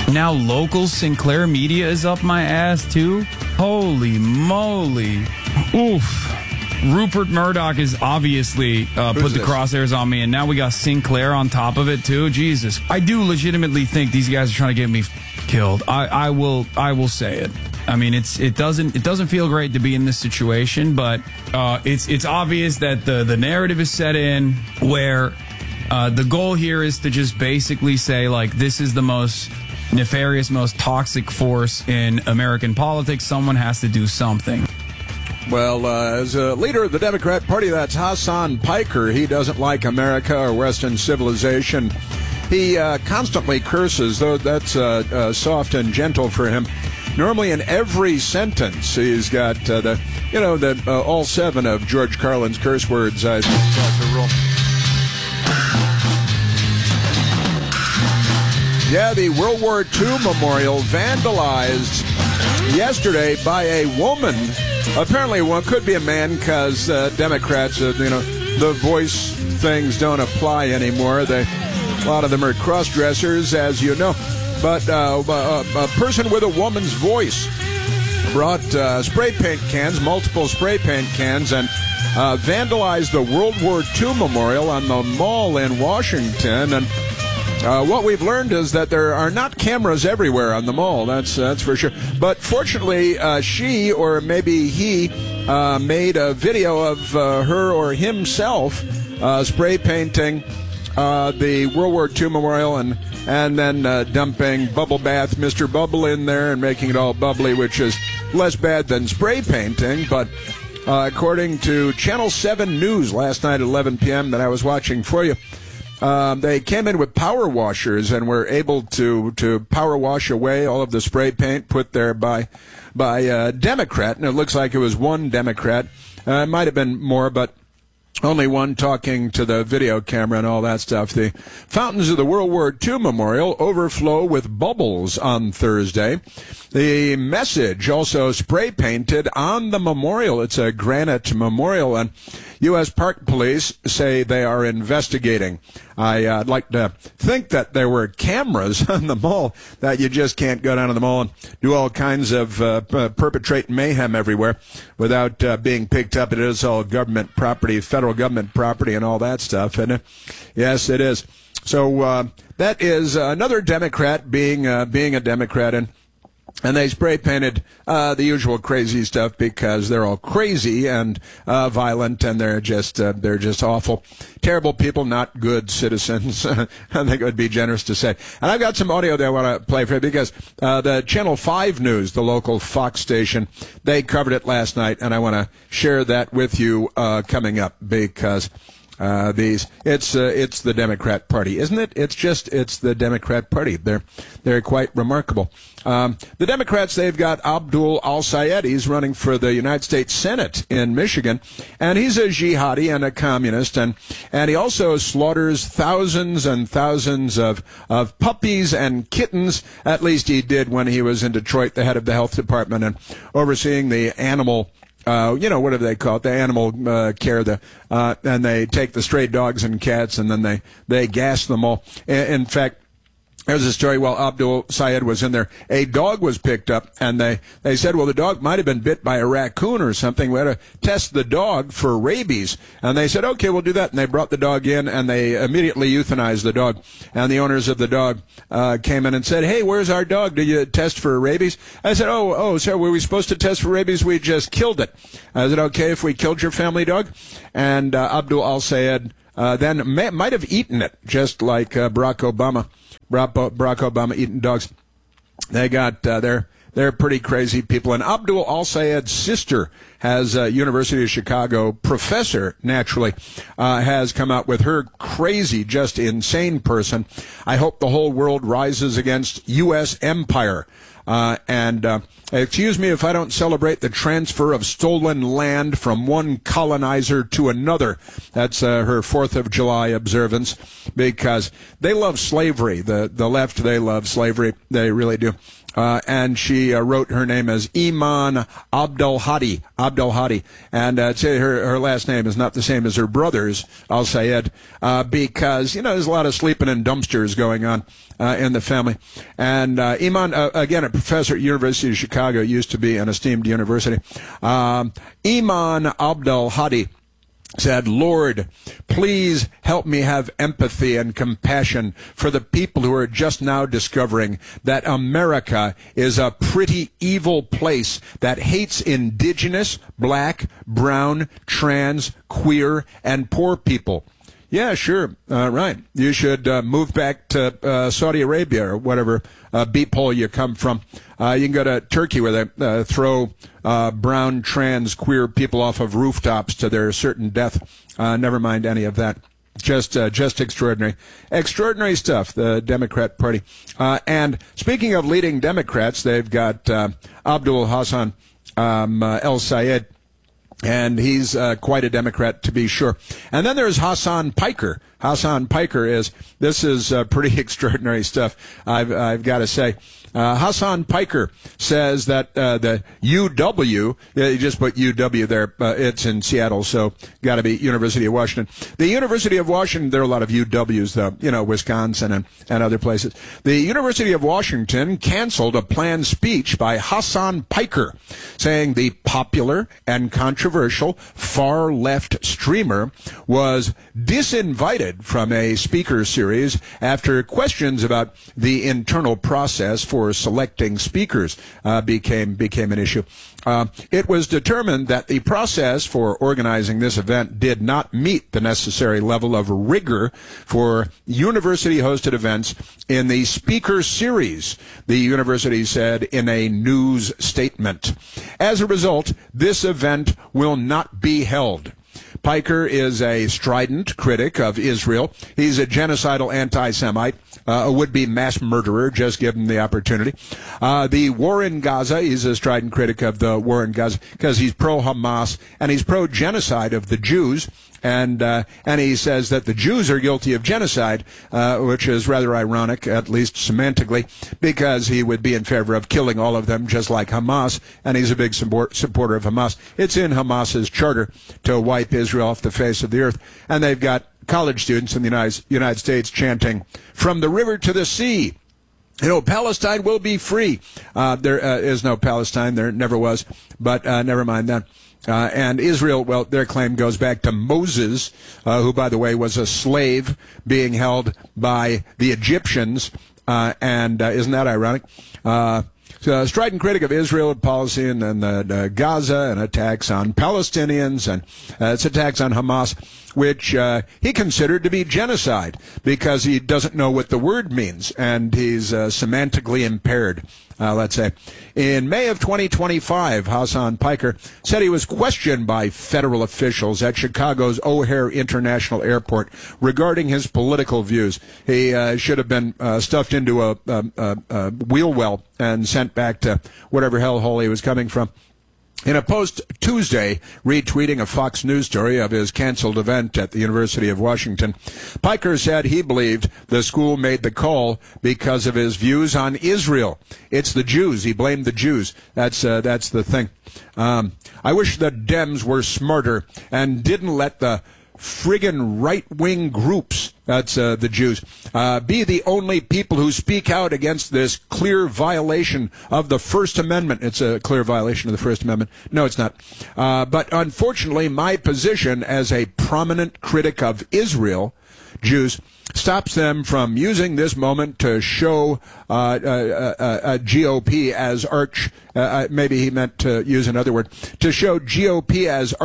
Now local Sinclair media is up my ass, too? Holy moly. Oof. Rupert Murdoch is obviously put the crosshairs on me, and now we got Sinclair on top of it, too. Jesus. I do legitimately think these guys are trying to get me killed. I will say it. I mean, it doesn't feel great to be in this situation, but it's obvious that the narrative is set in where the goal here is to just basically say, like, this is the most nefarious, most toxic force in American politics. Someone has to do something. Well, as a leader of the Democrat Party, that's Hassan Piker. He doesn't like America or Western civilization. He constantly curses, though that's soft and gentle for him. Normally, in every sentence, he's got all 7 of George Carlin's curse words. I think that's a rule. Yeah, the World War II memorial vandalized yesterday by a woman. Apparently, one could be a man because Democrats, the voice things don't apply anymore. A lot of them are cross-dressers, as you know. But a person with a woman's voice brought spray paint cans, multiple spray paint cans, and vandalized the World War II memorial on the mall in Washington. And what we've learned is that there are not cameras everywhere on the mall. That's for sure. But fortunately, she or maybe he made a video of her or himself spray painting the World War II memorial and then dumping Bubble Bath Mr. Bubble in there and making it all bubbly, which is less bad than spray painting. But according to Channel 7 News last night at 11 p.m. that I was watching for you, they came in with power washers and were able to power wash away all of the spray paint put there by a Democrat. And it looks like it was one Democrat. It might have been more, but only one talking to the video camera and all that stuff. The fountains of the World War II memorial overflow with bubbles on Thursday. The message also spray painted on the memorial. It's a granite memorial, and U.S. Park Police say they are investigating. I'd like to think that there were cameras on the mall, that you just can't go down to the mall and do all kinds of perpetrate mayhem everywhere without being picked up. It is all government property, federal government property and all that stuff. And yes, it is. So that is another Democrat being a Democrat, and they spray painted the usual crazy stuff because they're all crazy and violent, and they're just awful, terrible people, not good citizens. I think it would be generous to say. And I've got some audio that I want to play for you because the Channel 5 News, the local Fox station, they covered it last night, and I want to share that with you coming up because it's the Democrat Party, isn't it? It's the Democrat Party. They're quite remarkable. The Democrats, they've got Abdul al-Sayed. He's running for the United States Senate in Michigan, and he's a jihadi and a communist, and he also slaughters thousands and thousands of puppies and kittens. At least he did when he was in Detroit, the head of the health department and overseeing the animal what do they call it? The animal care. And they take the stray dogs and cats, and then they gas them all. In fact, there's a story while Abdul Sayed was in there. A dog was picked up, and they said, well, the dog might have been bit by a raccoon or something. We had to test the dog for rabies. And they said, okay, we'll do that. And they brought the dog in, and they immediately euthanized the dog. And the owners of the dog came in and said, hey, where's our dog? Did you test for rabies? I said, oh, sir, were we supposed to test for rabies? We just killed it. Is it okay if we killed your family dog? And Abdul al-Sayed then might have eaten it, just like Barack Obama eating dogs. They got they're pretty crazy people. And Abdul al-Sayed's sister has a University of Chicago professor, naturally, has come out with her crazy, just insane person. I hope the whole world rises against U.S. empire. Excuse me if I don't celebrate the transfer of stolen land from one colonizer to another. That's her 4th of July observance, because they love slavery. The left, they love slavery. They really do. And she wrote her name as Iman Abdelhadi. And her last name is not the same as her brother's, Al Sayed, because, there's a lot of sleeping in dumpsters going on in the family. And Iman, again, a professor at University of Chicago, used to be an esteemed university. Iman Abdelhadi said, Lord, please help me have empathy and compassion for the people who are just now discovering that America is a pretty evil place that hates indigenous, black, brown, trans, queer, and poor people. Yeah, sure. Right. You should move back to Saudi Arabia or whatever beep hole you come from. You can go to Turkey, where they throw brown, trans, queer people off of rooftops to their certain death. Never mind any of that. Just extraordinary. Extraordinary stuff, the Democrat Party. And speaking of leading Democrats, they've got Abdul Hassan El Sayed. And he's quite a Democrat, to be sure. And then there's Hassan Piker. Hassan Piker is pretty extraordinary stuff, I've got to say. Hassan Piker says that the UW, you just put UW there, it's in Seattle, so got to be University of Washington. The University of Washington, there are a lot of UWs, though, Wisconsin and other places. The University of Washington canceled a planned speech by Hassan Piker, saying the popular and controversial far-left streamer was disinvited from a speaker series after questions about the internal process for selecting speakers became an issue. It was determined that the process for organizing this event did not meet the necessary level of rigor for university-hosted events in the speaker series, the university said in a news statement. As a result, this event will not be held. Piker is a strident critic of Israel. He's a genocidal anti-Semite, a would-be mass murderer, just give him the opportunity. The war in Gaza, he's a strident critic of the war in Gaza because he's pro-Hamas and he's pro-genocide of the Jews. And he says that the Jews are guilty of genocide, which is rather ironic, at least semantically, because he would be in favor of killing all of them, just like Hamas, and he's a big supporter of Hamas. It's in Hamas's charter to wipe Israel off the face of the earth, and they've got college students in the United States chanting, "From the river to the sea, Palestine will be free." There is no Palestine. There never was, but never mind that. And Israel, well, their claim goes back to Moses, who, by the way, was a slave being held by the Egyptians. And isn't that ironic? So a strident critic of Israel policy and the Gaza and attacks on Palestinians and its attacks on Hamas, which he considered to be genocide because he doesn't know what the word means and he's semantically impaired, let's say. In May of 2025, Hassan Piker said he was questioned by federal officials at Chicago's O'Hare International Airport regarding his political views. He should have been stuffed into a wheel well and sent back to whatever hellhole he was coming from. In a post Tuesday, retweeting a Fox News story of his canceled event at the University of Washington, Piker said he believed the school made the call because of his views on Israel. It's the Jews. He blamed the Jews. That's the thing. I wish the Dems were smarter and didn't let the friggin' right-wing groups, that's the Jews, be the only people who speak out against this clear violation of the First Amendment. It's a clear violation of the First Amendment. No, it's not. But unfortunately, my position as a prominent critic of Israel, Jews, stops them from using this moment to show GOP as maybe he meant to use another word, to show GOP as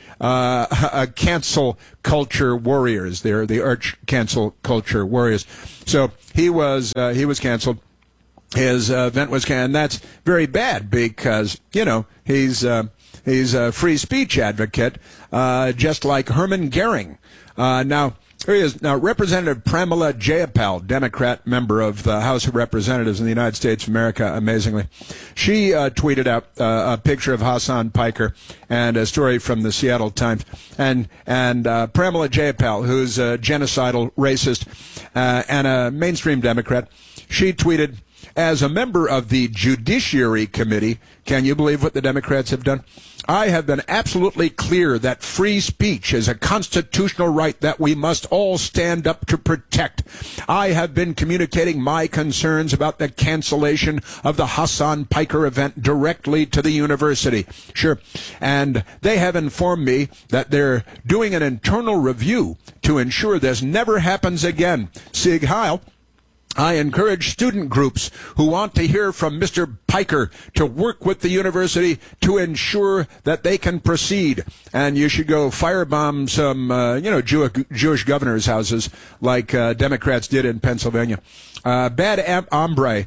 cancel culture warriors. They're the cancel culture warriors. So he was canceled. His event was canceled, and that's very bad because, he's a free speech advocate, just like Hermann Goering. Now, Here he is. Now, Representative Pramila Jayapal, Democrat member of the House of Representatives in the United States of America, amazingly. She tweeted out a picture of Hasan Piker and a story from the Seattle Times. And Pramila Jayapal, who's a genocidal racist and a mainstream Democrat, she tweeted, as a member of the Judiciary Committee, can you believe what the Democrats have done? I have been absolutely clear that free speech is a constitutional right that we must all stand up to protect. I have been communicating my concerns about the cancellation of the Hasan Piker event directly to the university. Sure. And they have informed me that they're doing an internal review to ensure this never happens again. Sieg Heil. I encourage student groups who want to hear from Mr. Piker to work with the university to ensure that they can proceed. And you should go firebomb some, Jewish governors' houses like Democrats did in Pennsylvania. Bad Hombre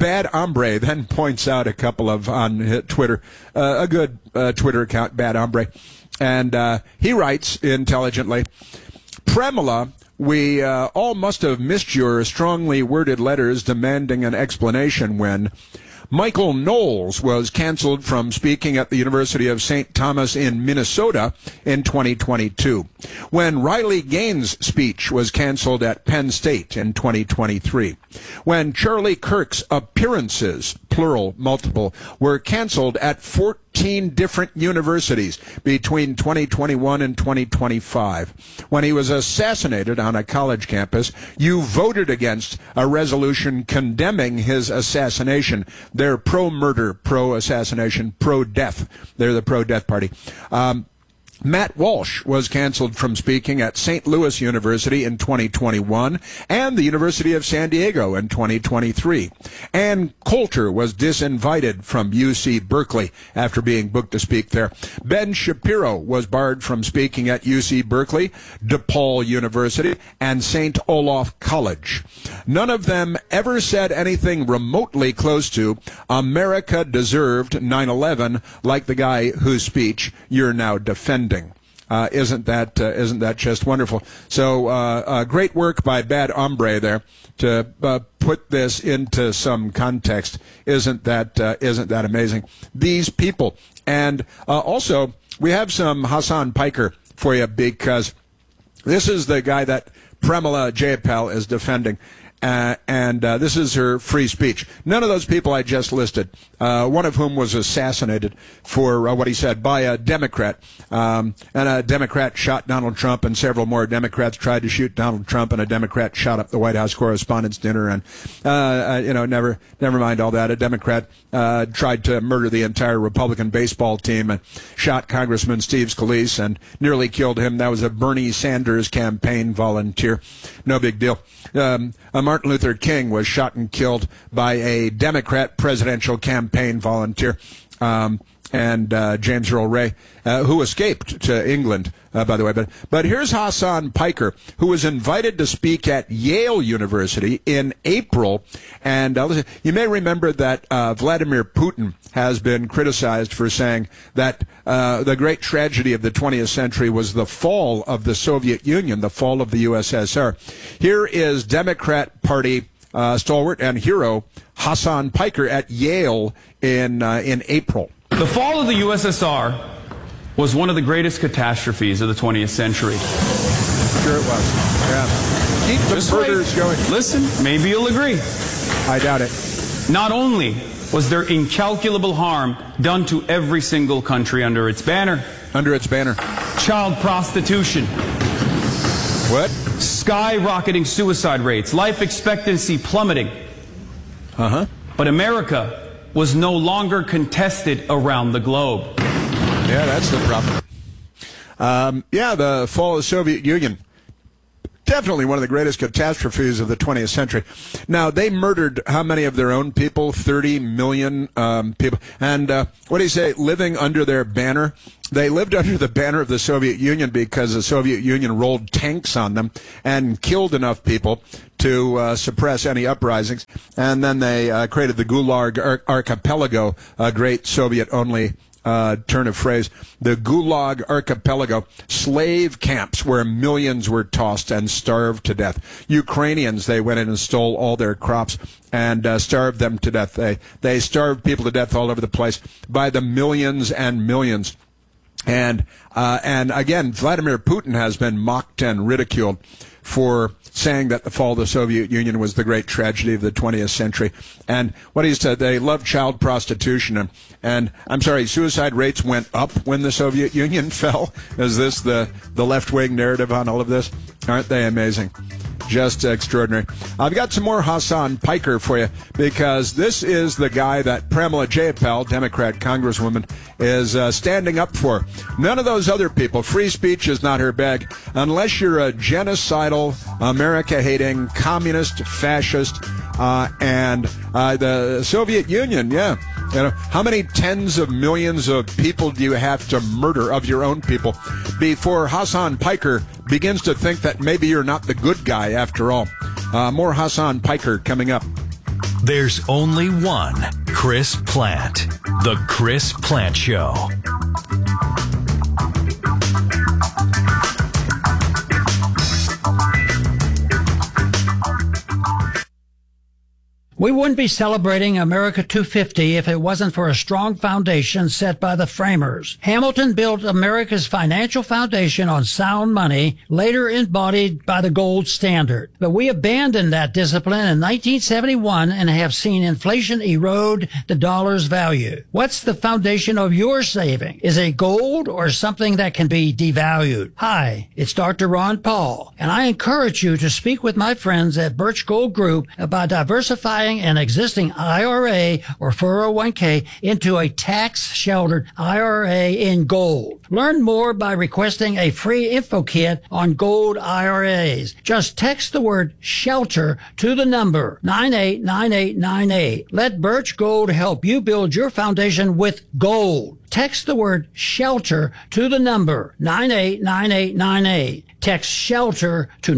then points out a couple of on Twitter, a good Twitter account, Bad Hombre. And he writes intelligently, Pramila, we all must have missed your strongly worded letters demanding an explanation when Michael Knowles was canceled from speaking at the University of St. Thomas in Minnesota in 2022, when Riley Gaines' speech was canceled at Penn State in 2023, when Charlie Kirk's appearances, plural, multiple, were canceled at 14 different universities between 2021 and 2025. When he was assassinated on a college campus, you voted against a resolution condemning his assassination. They're pro-murder, pro-assassination, pro-death. They're the pro-death party. Matt Walsh was canceled from speaking at St. Louis University in 2021 and the University of San Diego in 2023. Ann Coulter was disinvited from UC Berkeley after being booked to speak there. Ben Shapiro was barred from speaking at UC Berkeley, DePaul University, and St. Olaf College. None of them ever said anything remotely close to America deserved 9/11 like the guy whose speech you're now defending. Isn't that just wonderful? So great work by Bad Hombre there to put this into some context. Isn't that amazing? These people, and also we have some Hasan Piker for you because this is the guy that Pramila Jayapal is defending. And this is her free speech. None of those people I just listed, one of whom was assassinated for what he said by a Democrat. And a Democrat shot Donald Trump, and several more Democrats tried to shoot Donald Trump, and a Democrat shot up the White House Correspondents' Dinner. And, never mind all that. A Democrat tried to murder the entire Republican baseball team and shot Congressman Steve Scalise and nearly killed him. That was a Bernie Sanders campaign volunteer. No big deal. Martin Luther King was shot and killed by a Democrat presidential campaign volunteer. And James Earl Ray, who escaped to England, by the way. But here's Hasan Piker, who was invited to speak at Yale University in April. And listen, you may remember that Vladimir Putin has been criticized for saying that the great tragedy of the 20th century was the fall of the Soviet Union, the fall of the USSR. Here is Democrat Party stalwart and hero Hasan Piker at Yale in April. The fall of the USSR was one of the greatest catastrophes of the 20th century. Sure it was. Yeah. Keep the murders going. Listen, maybe you'll agree. I doubt it. Not only was there incalculable harm done to every single country under its banner. Under its banner. Child prostitution. What? Skyrocketing suicide rates. Life expectancy plummeting. Uh-huh. But America was no longer contested around the globe. Yeah, that's the problem. The fall of the Soviet Union. Definitely one of the greatest catastrophes of the 20th century. Now, they murdered how many of their own people? 30 million people. And what do you say? Living under their banner. They lived under the banner of the Soviet Union because the Soviet Union rolled tanks on them and killed enough people to suppress any uprisings. And then they created the Gulag Archipelago, a great Soviet-only turn of phrase, the Gulag Archipelago, slave camps where millions were tossed and starved to death. Ukrainians, they went in and stole all their crops and starved them to death. They starved people to death all over the place by the millions and millions. And again, Vladimir Putin has been mocked and ridiculed for saying that the fall of the Soviet Union was the great tragedy of the 20th century. And what he said, they love child prostitution. And I'm sorry, suicide rates went up when the Soviet Union fell. Is this the left-wing narrative on all of this? Aren't they amazing? Just extraordinary. I've got some more Hasan Piker for you, because this is the guy that Pramila Jayapal, Democrat Congresswoman, is standing up for. None of those other people. Free speech is not her bag, unless you're a genocidal, America-hating, communist, fascist, and the Soviet Union, yeah. You know, how many tens of millions of people do you have to murder, of your own people, before Hasan Piker begins to think that maybe you're not the good guy after all? More Hasan Piker coming up. There's only one Chris Plante. The Chris Plante Show. We wouldn't be celebrating America 250 if it wasn't for a strong foundation set by the framers. Hamilton built America's financial foundation on sound money, later embodied by the gold standard. But we abandoned that discipline in 1971 and have seen inflation erode the dollar's value. What's the foundation of your saving? Is it gold or something that can be devalued? Hi, it's Dr. Ron Paul, and I encourage you to speak with my friends at Birch Gold Group about diversifying an existing IRA or 401k into a tax-sheltered IRA in gold. Learn more by requesting a free info kit on gold IRAs. Just text the word SHELTER to the number 989898. Let Birch Gold help you build your foundation with gold. Text the word SHELTER to the number 989898. Text SHELTER to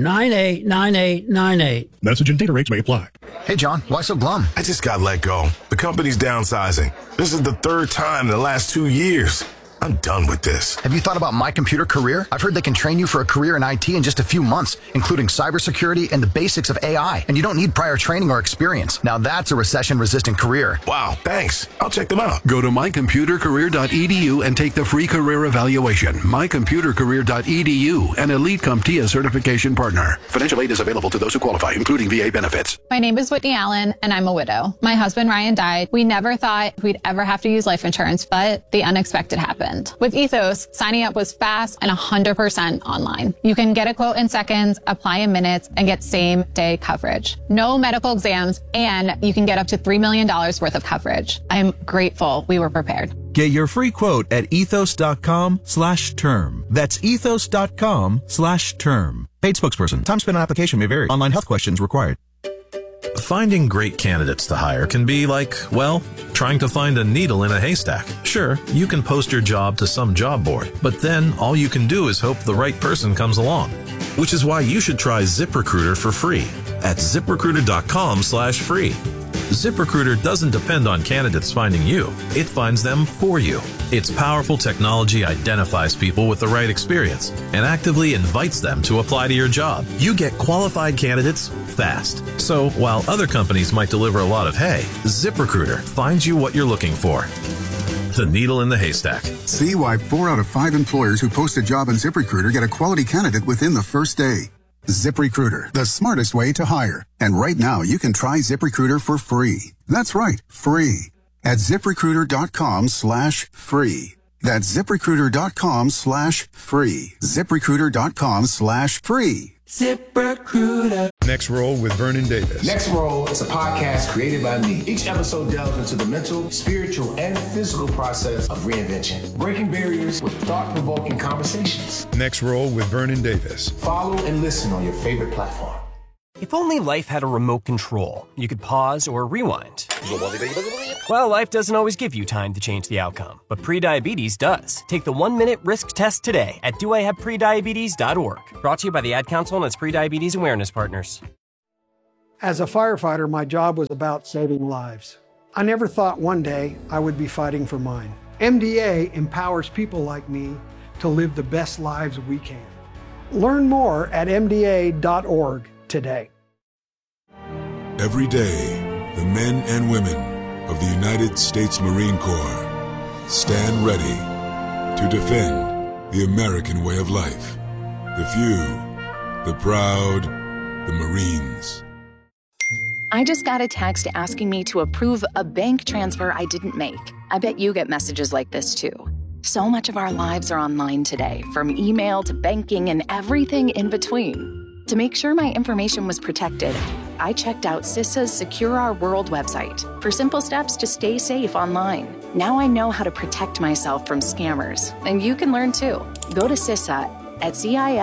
989898. Message and data rates may apply. Hey, John, why so glum? I just got let go. The company's downsizing. This is the third time in the last 2 years. I'm done with this. Have you thought about My Computer Career? I've heard they can train you for a career in IT in just a few months, including cybersecurity and the basics of AI. And you don't need prior training or experience. Now that's a recession-resistant career. Wow, thanks. I'll check them out. Go to mycomputercareer.edu and take the free career evaluation. Mycomputercareer.edu, an Elite CompTIA certification partner. Financial aid is available to those who qualify, including VA benefits. My name is Whitney Allen, and I'm a widow. My husband, Ryan, died. We never thought we'd ever have to use life insurance, but the unexpected happened. With Ethos, signing up was fast and 100% online. You can get a quote in seconds, apply in minutes, and get same-day coverage. No medical exams, and you can get up to $3 million worth of coverage. I'm grateful we were prepared. Get your free quote at ethos.com/term. That's ethos.com/term. Paid spokesperson. Time spent on application may vary. Online health questions required. Finding great candidates to hire can be like, well, trying to find a needle in a haystack. Sure, you can post your job to some job board, but then all you can do is hope the right person comes along. Which is why you should try ZipRecruiter for free at ZipRecruiter.com/free. ZipRecruiter doesn't depend on candidates finding you. It finds them for you. Its powerful technology identifies people with the right experience and actively invites them to apply to your job. You get qualified candidates fast. So while other companies might deliver a lot of hay, ZipRecruiter finds you what you're looking for. The needle in the haystack. See why 4 out of 5 employers who post a job on ZipRecruiter get a quality candidate within the first day. ZipRecruiter, the smartest way to hire. And right now, you can try ZipRecruiter for free. That's right, free. At ZipRecruiter.com/free. That's ZipRecruiter.com/free. ZipRecruiter.com/free. ZipRecruiter. Next Roll with Vernon Davis. Next Roll is a podcast created by me. Each episode delves into the mental, spiritual, and physical process of reinvention, breaking barriers with thought-provoking conversations. Next Roll with Vernon Davis. Follow and listen on your favorite platform. If only life had a remote control, you could pause or rewind. Well, life doesn't always give you time to change the outcome, but prediabetes does. Take the 1-minute risk test today at doihaveprediabetes.org. Brought to you by the Ad Council and its prediabetes awareness partners. As a firefighter, my job was about saving lives. I never thought one day I would be fighting for mine. MDA empowers people like me to live the best lives we can. Learn more at MDA.org today. Every day, the men and women of the United States Marine Corps stand ready to defend the American way of life. The few, the proud, the Marines. I just got a text asking me to approve a bank transfer I didn't make. I bet you get messages like this too. So much of our lives are online today, from email to banking and everything in between. To make sure my information was protected, I checked out CISA's Secure Our World website for simple steps to stay safe online. Now I know how to protect myself from scammers, and you can learn too. Go to CISA at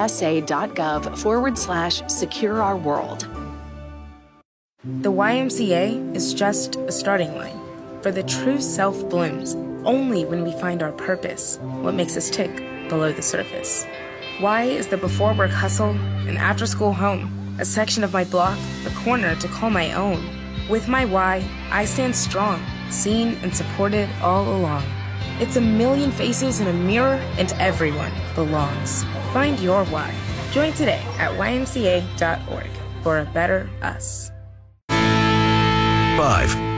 cisa.gov/Secure Our World. The YMCA is just a starting line, for the true self blooms only when we find our purpose, what makes us tick below the surface. Y is the before work hustle, an after school home, a section of my block, a corner to call my own. With my Y, I stand strong, seen and supported all along. It's a million faces in a mirror, and everyone belongs. Find your Y. Join today at ymca.org for a better us. 5.